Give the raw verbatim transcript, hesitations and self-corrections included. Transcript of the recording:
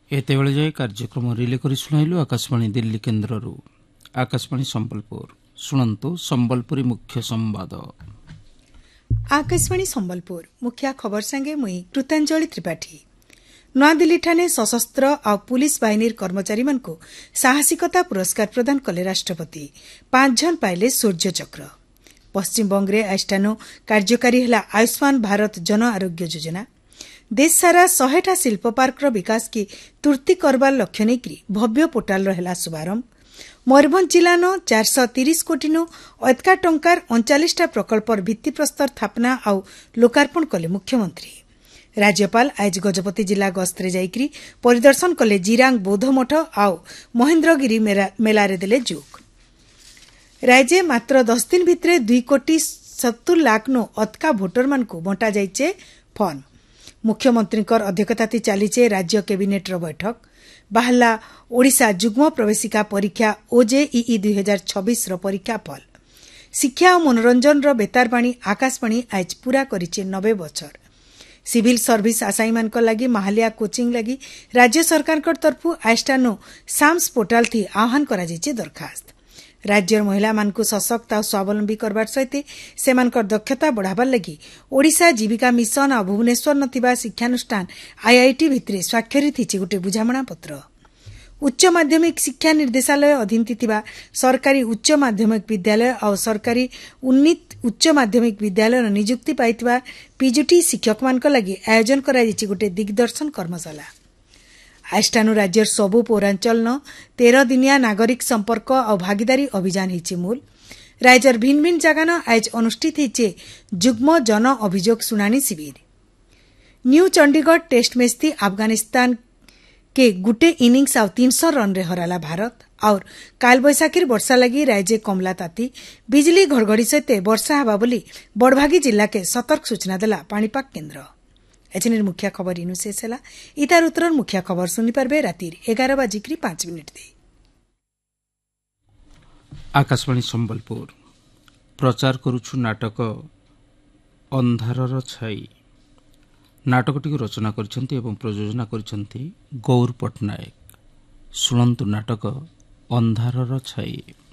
एतेबेले जाए कार्यक्रम रिले करी सुनाइलु आकाशवाणी दिल्ली केन्द्ररू। आकाशवाणी संबलपुर सुनंतु संबलपुरी मुख्य संवाद। आकाशवाणी संबलपुर मुख्य खबर संगे मुई कृतांजलि त्रिपाठी। नूआदिल्ली ठाने सशस्त्र और पुलिस बाहिनी कर्मचारी मानकु साहसिकता पुरस्कार प्रदान कले राष्ट्रपति। पांच जन पाइले सूर्य चक्र। पश्चिम बंगरे आइस्टानु कार्यकारी हला आयुष्मान भारत जन आरोग्य योजना। देश सारा शहेटा शिल्प पार्क विकास की तुर्ती करबार लक्ष्य नहीं भव्य पोर्टाल रहा शुभारंभ। मयूरभंज जिला नो चार सौ तीस कोटी नु अतका टंकार उनचालीसटा प्रकल्पर भित्तिप्रस्तर स्थापना और लोकार्पण कले मुख्यमंत्री। राज्यपाल आज गजपति जिला गस्तरे जाइकरी परिदर्शन कले जिरांग बौद्ध मठ और महेन्द्रगिरी मेलारे देले जोग। राज्य मात्र दस दिन भितरे दुई कोटी सत्तर लाख नु अतका भोटर मानकु बंटा जाइचे फॉर्म। मुख्यमंत्री अध्यक्षता चलीचे राज्य कैबिनेट बैठक। बाहला ओडिशा जुग्म प्रवेशिका परीक्षा ओजेईई दुई हजार छब्बीस परीक्षा फल। शिक्षा और मनोरंजन बेतारवाणी आकाशवाणी आज पूरा करिचे नब्बे बछर। सिविल सर्विस आसाई मानक लगी महालिया कोचिंग लगी राज्य सरकार तरफु आइस्टानु साम्स पोर्टाल थी आह्वान करा जाइचे दरखास्त। राज्यर महिला मानकु सशक्त और स्वावलंबी करबार सहित सेमानकर दक्षता बढ़ाबार लगी ओडिशा जीविका मिशन और भुवनेश्वर नथिबा शिक्षानुष्ठान आईआईटी भितरे स्वाक्षरित हिची गोटे बुझामणा पत्र। उच्च माध्यमिक शिक्षा निर्देशालय अधीन थिबा सरकारी उच्च माध्यमिक विद्यालय और सरकारी उन्नीत उच्च माध्यमिक विद्यालय नियुक्ति पाइथिबा पीजीटी शिक्षक मानक लगी आयोजन करा जाइछि गोटे दिग्दर्शन कर्मशाला। आइस्टानु राज्यर सबु पौरांचल न तेरह दिनिया नागरिक संपर्क और भागीदारी अभियान हिचे मूल। राज्यर भिन्न भिन्न जगह न आज अनुष्ठित हिचे जुग्म जन अभियोग सुनानी शिविर। न्यू चंडीगढ़ टेस्ट मैच थी अफगानिस्तान के गुटे इनिंग्स और तीन सौ रन रे हराला भारत। और काल बैशाखी वर्षा लगी राज्य कमला ताती बिजली घड़घड़ी सहित वर्षा हवा बोली बड़भागी जिला के सतर्क सूचना देला पाणीपाग केन्द्र। एचएनर मुख्य खबर इनु शेष है। इतार उत्तर मुख्य खबर सुनी पारबे रातिर एगार बाजिक्री पांच मिनिट दे। आकाशवाणी संबलपुर प्रचार करुछु नाटक अंधारर छाई। नाटकटी रचना करिसेंती एवं प्रयोजना करिसेंती गौर पटनायक। सुनंतु नाटक अंधारर छाई।